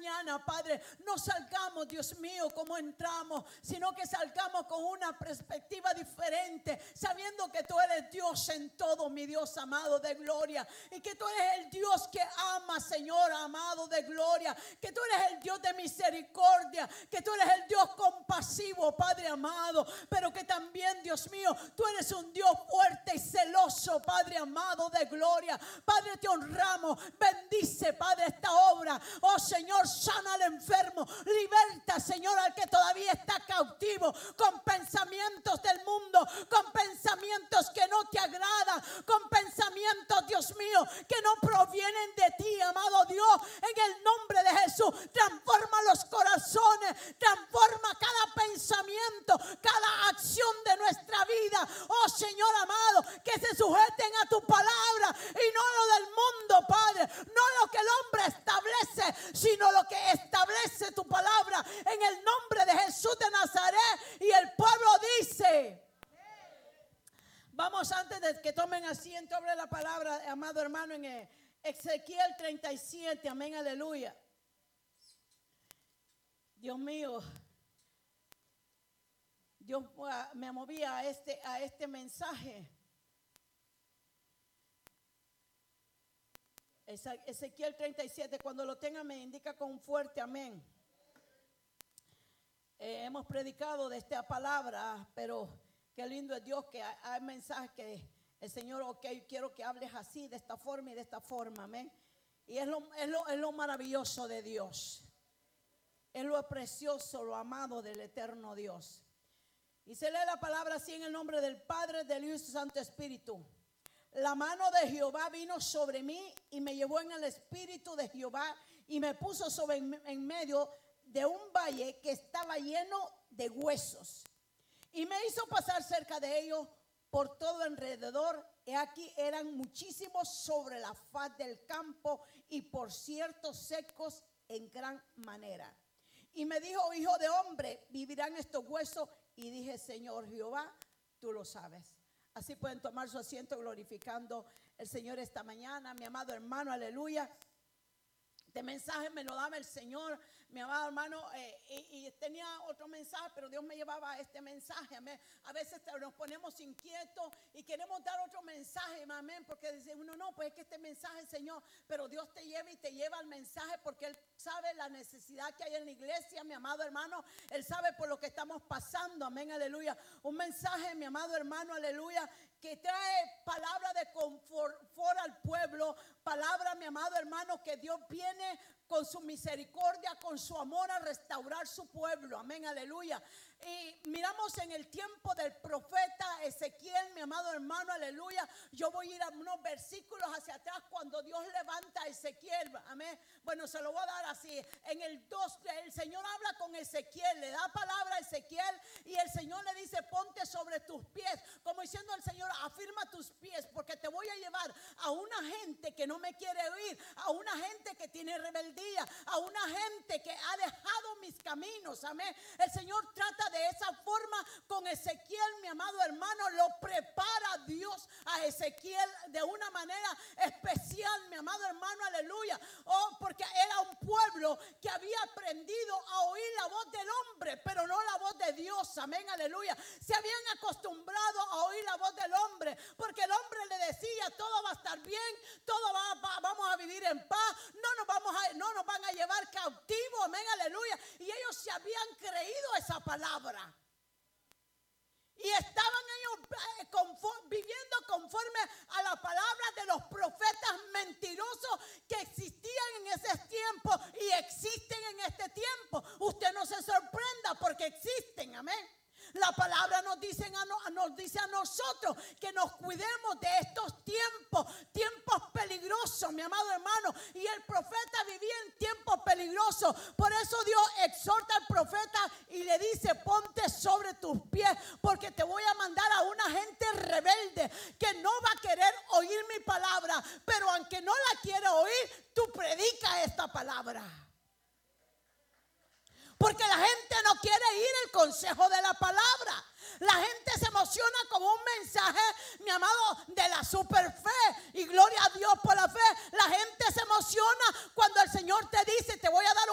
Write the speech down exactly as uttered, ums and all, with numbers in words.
mañana, Padre, no salgamos, Dios mío, como entramos, sino que salgamos con una perspectiva diferente, sabiendo que tú eres Dios en todo, mi Dios amado de gloria, y que tú eres el Dios que ama, Señor amado de gloria, que tú eres el Dios de misericordia, que tú eres el Dios compasivo, Padre amado, pero que también, Dios mío, tú eres un Dios fuerte y celoso, Padre amado de gloria. Padre, te honramos, bendice, Padre, esta obra. Oh Señor, sana al enfermo, liberta, Señor, al que todavía está cautivo con pensamientos del mundo, con pensamientos que no te agradan, con pensamientos, Dios mío, que no provienen de ti, amado Dios. En el nombre de Jesús, transforma los corazones, transforma cada pensamiento, cada acción de nuestra vida. Oh Señor amado, que se sujeten a tu palabra y no lo del mundo, Padre, no lo que el hombre establece, sino lo que establece tu palabra, en el nombre de Jesús de Nazaret. Y el pueblo dice: vamos, antes de que tomen asiento, abre la palabra, amado hermano, en Ezequiel treinta y siete, amén, aleluya. Dios mío, Dios me movía a este, a este mensaje. Ezequiel treinta y siete, cuando lo tenga me indica con un fuerte amén. Eh, hemos predicado de esta palabra, pero qué lindo es Dios que hay, hay mensajes que el Señor, ok, quiero que hables así, de esta forma y de esta forma, amén. Y es lo, es lo, es lo maravilloso de Dios. Es lo precioso, lo amado del eterno Dios. Y se lee la palabra así: en el nombre del Padre, del Hijo y del Santo Espíritu. La mano de Jehová vino sobre mí y me llevó en el espíritu de Jehová y me puso sobre en, en medio de un valle que estaba lleno de huesos. Y me hizo pasar cerca de ellos por todo alrededor. He aquí eran muchísimos sobre la faz del campo y por cierto secos en gran manera. Y me dijo: hijo de hombre, ¿vivirán estos huesos? Y dije: Señor Jehová, tú lo sabes. Así pueden tomar su asiento glorificando el Señor esta mañana. Mi amado hermano, aleluya. Este mensaje me lo daba el Señor, mi amado hermano, eh, y, y tenía otro mensaje, pero Dios me llevaba a este mensaje. Amén. A veces nos ponemos inquietos y queremos dar otro mensaje, amén, porque dice uno: no, pues es que este mensaje, Señor, pero Dios te lleva y te lleva al mensaje porque Él sabe la necesidad que hay en la iglesia, mi amado hermano. Él sabe por lo que estamos pasando, amén, aleluya. Un mensaje, mi amado hermano, aleluya, que trae palabra de confort al pueblo, palabra, mi amado hermano, que Dios viene con su misericordia, con su amor a restaurar su pueblo, amén, aleluya. Y miramos en el tiempo del profeta Ezequiel, mi amado hermano, aleluya. Yo voy a ir a unos versículos hacia atrás cuando Dios levanta a Ezequiel, amén. Bueno, se lo voy a dar así. En el dos, el Señor habla con Ezequiel, le da palabra a Ezequiel y el Señor le dice: ponte sobre tus pies, como diciendo el Señor: afirma tus pies, porque te voy a llevar a una gente que no me quiere oír, a una gente que tiene rebeldía, a una gente que ha dejado mis caminos, amén. El Señor trata de esa forma con Ezequiel, mi amado hermano. Lo prepara Dios a Ezequiel de una manera especial, mi amado hermano, aleluya. Oh, porque era un pueblo que había aprendido a oír la voz del hombre, pero no la voz de Dios, amén, aleluya. Se habían acostumbrado a oír la voz del hombre, porque el hombre le decía: todo va a estar bien, todo va, va vamos a vivir en paz, no nos vamos a, no nos van a llevar cautivos, amén, aleluya. Y ellos se habían creído esa palabra y estaban ellos eh, conforme, viviendo conforme a la palabra de los profetas mentirosos que existían en ese tiempo y existen en este tiempo. Usted no se sorprenda porque existen, amén. La palabra nos dice, a, nos dice a nosotros que nos cuidemos de estos tiempos, tiempos peligrosos, mi amado hermano. Y el profeta vivía en tiempos peligrosos. Por eso Dios exhorta al profeta y le dice: ponte sobre tus pies, porque te voy a mandar a una gente rebelde que no va a querer oír mi palabra. Pero aunque no la quiera oír, tú predica esta palabra. Porque la gente no quiere ir el consejo de la palabra. La gente se emociona con un mensaje, mi amado, de la super fe. Y gloria a Dios por la fe. La gente se emociona cuando el Señor te dice: te voy a dar un